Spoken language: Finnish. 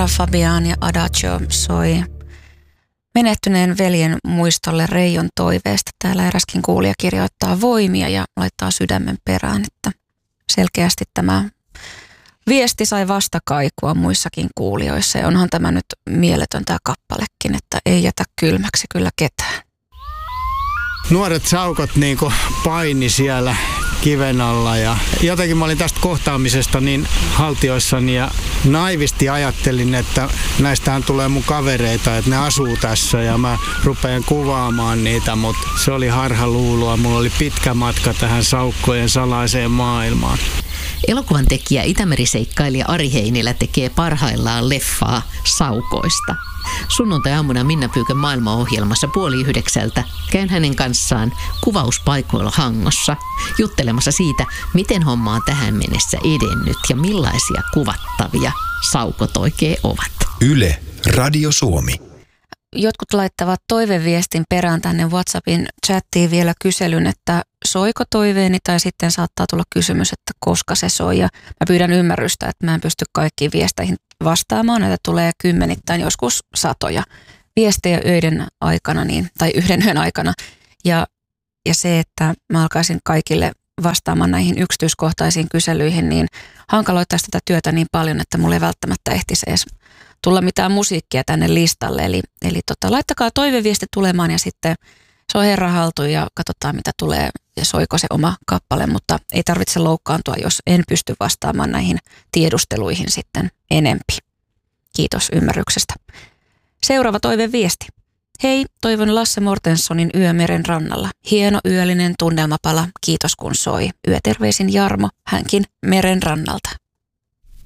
Chiara Fabiani Adagio soi menehtyneen veljen muistolle Reijon toiveesta. Täällä eräskin kuulija kirjoittaa voimia ja laittaa sydämen perään, että selkeästi tämä viesti sai vastakaikua muissakin kuulijoissa. Ja onhan tämä nyt mieletön tämä kappalekin, että ei jätä kylmäksi kyllä ketään. Nuoret saukot niinku paini siellä kiven alla ja jotenkin mä olin tästä kohtaamisesta niin haltioissani ja naivisti ajattelin, että näistähän tulee mun kavereita, että ne asuu tässä ja mä rupean kuvaamaan niitä, mutta se oli harhaluuloa. Mulla oli pitkä matka tähän saukkojen salaiseen maailmaan. Elokuvan tekijä Itämeri-seikkailija Ari Heinilä tekee parhaillaan leffaa saukoista. Sunnuntai-aamuna Minna Pyykön maailmaohjelmassa 8:30 käyn hänen kanssaan kuvauspaikoilla Hangossa juttelemassa siitä, miten homma on tähän mennessä edennyt ja millaisia kuvattavia saukot oikein ovat. Yle, Radio Suomi. Jotkut laittavat toiveviestin perään tänne WhatsAppin chattiin vielä kyselyn, että soiko toiveeni, tai sitten saattaa tulla kysymys, että koska se soi. Ja mä pyydän ymmärrystä, että mä en pysty kaikkiin viesteihin vastaamaan. Näitä tulee kymmenittäin, joskus satoja viestejä öiden aikana, tai yhden yön aikana. Ja se, että mä alkaisin kaikille vastaamaan näihin yksityiskohtaisiin kyselyihin, niin hankaloittaisi tätä työtä niin paljon, että mulla ei välttämättä ehtisi edes tulla mitään musiikkia tänne listalle. Eli laittakaa toiveviesti tulemaan ja sitten se on herran haltuun ja katsotaan mitä tulee ja soiko se oma kappale, mutta ei tarvitse loukkaantua, jos en pysty vastaamaan näihin tiedusteluihin sitten enempi. Kiitos ymmärryksestä. Seuraava toiveviesti. Hei, toivon Lasse Mortenssonin Yö meren rannalla. Hieno yöllinen tunnelmapala, kiitos kun soi. Yöterveisin Jarmo, hänkin meren rannalta.